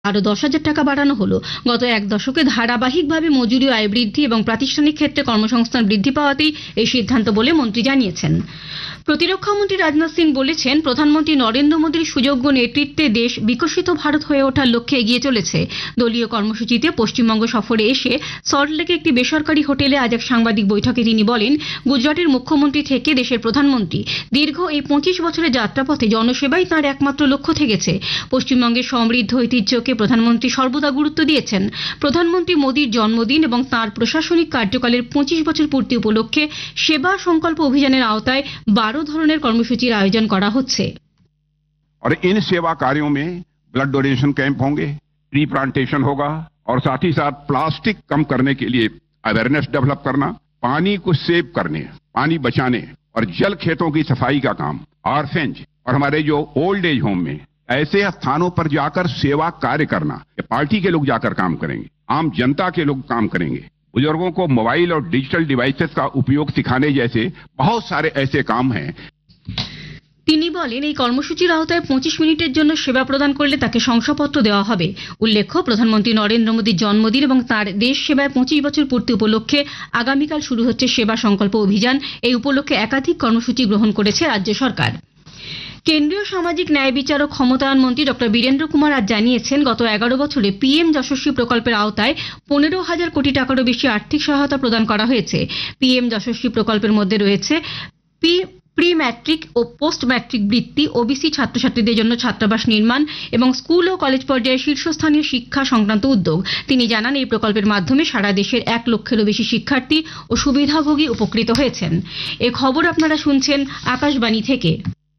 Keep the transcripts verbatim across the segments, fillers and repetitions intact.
আরো দশ হাজার টাকা বাড়ানো হলো। গত এক দশকে ধারাবাহিকভাবে মজুরি ও আয় বৃদ্ধি এবং প্রাতিষ্ঠানিক ক্ষেত্রে কর্মসংস্থান বৃদ্ধি পাওয়াতেই এই সিদ্ধান্ত বলে মন্ত্রী জানিয়েছেন। প্রতিরক্ষা মন্ত্রী রাজনাথ সিং বলেছেন, প্রধানমন্ত্রী নরেন্দ্র মোদীর সুযোগ্য নেতৃত্বে দেশ বিকশিত ভারত হয়ে ওঠার লক্ষ্যে এগিয়ে চলেছে। দলীয় কর্মসূচিতে পশ্চিমবঙ্গ সফরে এসে সল্টলেকে একটি বেসরকারি হোটেলে আজ এক সাংবাদিক বৈঠকে তিনি বলেন, গুজরাটের মুখ্যমন্ত্রী থেকে দেশের প্রধানমন্ত্রী দীর্ঘ এই পঁচিশ বছরের যাত্রাপথে জনসেবাই তাঁর একমাত্র লক্ষ্য থেকেছে। পশ্চিমবঙ্গের সমৃদ্ধ ঐতিহ্যকে প্রধানমন্ত্রী সর্বদা গুরুত্ব দিয়েছেন। প্রধানমন্ত্রী মোদীর জন্মদিন এবং তাঁর প্রশাসনিক কার্যকালের পঁচিশ বছর পূর্তি উপলক্ষে সেবা সংকল্প অভিযানের আওতায় বারো ধরনের কর্মসূচির আয়োজন করা হচ্ছে। और इन सेवा कार्यों में ब्लड डोनेशन कैंप होंगे, ट्री प्लांटेशन होगा और साथ ही साथ प्लास्टिक कम करने के लिए अवेयरनेस डेवलप करना, पानी को सेव करने, पानी बचाने और जल खेतों की सफाई का काम, ऑर्फेंज और हमारे जो ओल्ड एज होम में ऐसे स्थानों पर जाकर सेवा कार्य करना। पार्टी के लोग जाकर काम करेंगे, आम जनता के लोग काम करेंगे, बुजुर्गों को मोबाइल और डिजिटल डिवाइसेस का उपयोग सिखाने जैसे बहुत सारे ऐसे काम हैं। তিনি বলেন, এই কর্মসূচির আওতায় পঁচিশ মিনিটের জন্য সেবা প্রদান করলে তাকে শংসাপত্র দেওয়া হবে। উল্লেখ্য, প্রধানমন্ত্রী নরেন্দ্র মোদীর জন্মদিন এবং তাঁর দেশ সেবায় পঁচিশ বছর পূর্তি উপলক্ষে আগামীকাল শুরু হচ্ছে সেবা সংকল্প অভিযান। এই উপলক্ষে একাধিক কর্মসূচি গ্রহণ করেছে রাজ্য সরকার। কেন্দ্রীয় সামাজিক ন্যায় বিচার ও ক্ষমতায়ন মন্ত্রী ডক্টর বীরেন্দ্র কুমার আজ জানিয়েছেন, গত এগারো বছরে পিএম যশস্বী প্রকল্পের আওতায় পনেরো হাজার কোটি টাকারও বেশি আর্থিক সহায়তা প্রদান করা হয়েছে। পিএম যশস্বী প্রকল্পের মধ্যে রয়েছে পি প্রি ম্যাট্রিক ও পোস্ট ম্যাট্রিক বৃত্তি, ওবিসি ছাত্রছাত্রীদের জন্য ছাত্রাবাস নির্মাণ এবং স্কুল ও কলেজ পর্যায়ে শীর্ষস্থানীয় শিক্ষা সংক্রান্ত উদ্যোগ। তিনি জানান, এই প্রকল্পের মাধ্যমে সারা দেশের এক লক্ষেরও বেশি শিক্ষার্থী ও সুবিধাভোগী উপকৃত হয়েছেন। এ খবর আপনারা শুনছেন আকাশবাণী থেকে।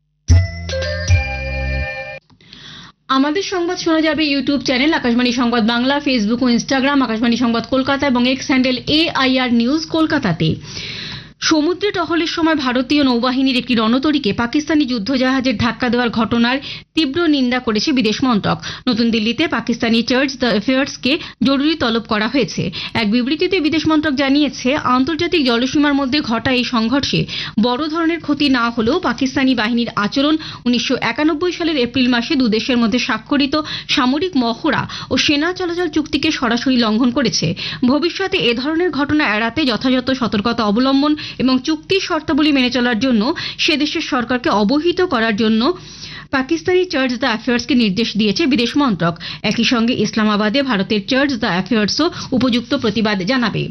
আমাদের সংবাদ শোনা যাবে ইউটিউব চ্যানেল আকাশবাণী সংবাদ বাংলা, ফেসবুক ও ইনস্টাগ্রাম আকাশবাণী সংবাদ কলকাতা এবং এক্স হ্যান্ডেল এআইআর নিউজ কলকাতাতে। সমুদ্রে টহলের সময় ভারতীয় নৌবাহিনীর একটি রণতরীকে পাকিস্তানি যুদ্ধজাহাজের ধাক্কা দেওয়ার ঘটনার তীব্র নিন্দা করেছে বিদেশ মন্ত্রক। নতুন দিল্লিতে পাকিস্তানি চার্জ দ্য অ্যাফেয়ার্সকে জরুরি তলব করা হয়েছে। এক বিবৃতিতে বিদেশ মন্ত্রক জানিয়েছে, আন্তর্জাতিক জলসীমার মধ্যে ঘটা এই সংঘর্ষে বড় ধরনের ক্ষতি না হলেও পাকিস্তানি বাহিনীর আচরণ উনিশশো একানব্বই সালের এপ্রিল মাসে দুদেশের মধ্যে স্বাক্ষরিত সামরিক মহড়া ও সেনা চলাচল চুক্তিকে সরাসরি লঙ্ঘন করেছে। ভবিষ্যতে এ ধরনের ঘটনা এড়াতে যথাযথ সতর্কতা অবলম্বন এবং চুক্তির শর্তাবলী মেনে চলার জন্য সে দেশের সরকারকে অবহিত করার জন্য পাকিস্তানি চার্জ দ্য অ্যাফেয়ার্সকে নির্দেশ দিয়েছে বিদেশ মন্ত্রক। একই সঙ্গে ইসলামাবাদে ভারতের চার্জ দ্য অ্যাফেয়ার্সও উপযুক্ত প্রতিবাদ জানাবে।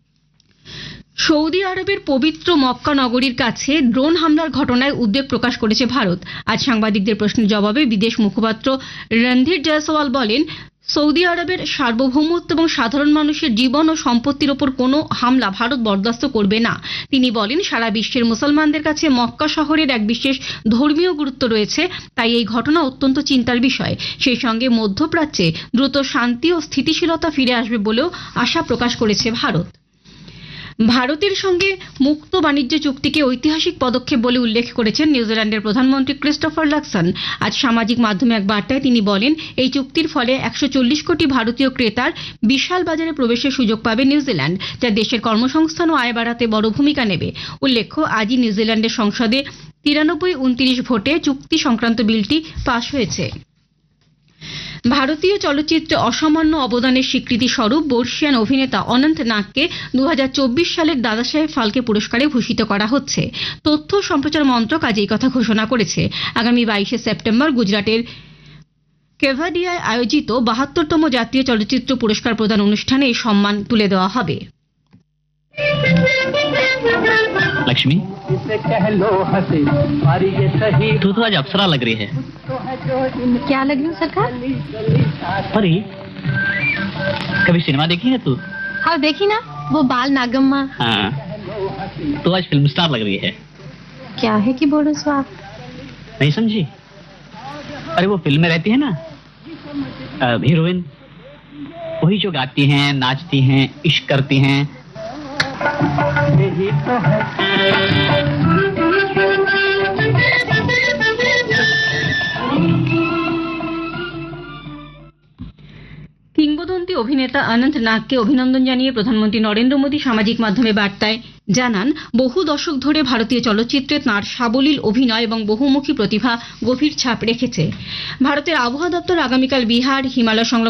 সৌদি আরবের পবিত্র মক্কা নগরীর কাছে ড্রোন হামলার ঘটনায় উদ্বেগ প্রকাশ করেছে ভারত। আজ সাংবাদিকদের প্রশ্নের জবাবে বিদেশ মুখপাত্র রণধীর জয়সওয়াল বলেন, সৌদি আরবের সার্বভৌমত্ব এবং সাধারণ মানুষের জীবন ও সম্পত্তির ওপর কোনো হামলা ভারত বরদাস্ত করবে না। তিনি বলেন, সারা বিশ্বের মুসলমানদের কাছে মক্কা শহরের এক বিশেষ ধর্মীয় গুরুত্ব রয়েছে, তাই এই ঘটনা অত্যন্ত চিন্তার বিষয়। সেই সঙ্গে মধ্যপ্রাচ্যে দ্রুত শান্তি ও স্থিতিশীলতা ফিরে আসবে বলেও আশা প্রকাশ করেছে ভারত। ভারতের সঙ্গে মুক্ত বাণিজ্য চুক্তিকে ঐতিহাসিক পদক্ষেপ বলে উল্লেখ করেছেন নিউজিল্যান্ডের প্রধানমন্ত্রী ক্রিস্টোফার লাকসন। আজ সামাজিক মাধ্যমে এক বার্তায় তিনি বলেন, এই চুক্তির ফলে একশো চল্লিশ কোটি ভারতীয় ক্রেতার বিশাল বাজারে প্রবেশের সুযোগ পাবে নিউজিল্যান্ড, যা দেশের কর্মসংস্থান ও আয় বাড়াতে বড় ভূমিকা নেবে। উল্লেখ্য, আজই নিউজিল্যান্ডের সংসদে তিরানব্বই উনত্রিশ ভোটে চুক্তি সংক্রান্ত বিলটি পাশ হয়েছে। ভারতীয় চলচ্চিত্রে অসামান্য অবদানের স্বীকৃতি স্বরূপ বর্ষিয়ান অভিনেতা অনন্ত নাগকে দু হাজার চব্বিশ সালের দাদাসাহেব ফালকে পুরস্কারে ভূষিত করা হচ্ছে। তথ্য সম্প্রচার মন্ত্রক আজ এই কথা ঘোষণা করেছে। আগামী বাইশে সেপ্টেম্বর গুজরাটের কেভাডিয়ায় আয়োজিত বাহাত্তরতম জাতীয় চলচ্চিত্র পুরস্কার প্রদান অনুষ্ঠানে এই সম্মান তুলে দেওয়া হবে। लक्ष्मी, तू तो आज अप्सरा लग रही है। क्या लग रही हूँ सरकार? परी, कभी सिनेमा देखी है तू? हाँ देखी ना, वो बाल नागम्मा। हाँ, तू आज फिल्म स्टार लग रही है। क्या है कि बोलो सो आप? नहीं समझी? अरे वो फिल्म में रहती है ना हीरोइन, वही जो गाती हैं, नाचती हैं, इश्क करती हैं। কিংবদন্তি অভিনেতা অনন্ত নাগকে অভিনন্দন জানিয়ে প্রধানমন্ত্রী নরেন্দ্র মোদী সামাজিক মাধ্যমে বার্তায় জানান বহু দশক ধরে ভারতীয় চলচ্চিত্রে তাঁর সাবলীল অভিনয় এবং বহুমুখী প্রতিভা গভীর ছাপ রেখেছে। ভারতের আবহাওয়া দপ্তর আগামীকাল বিহার, হিমালয় সংলগ্ন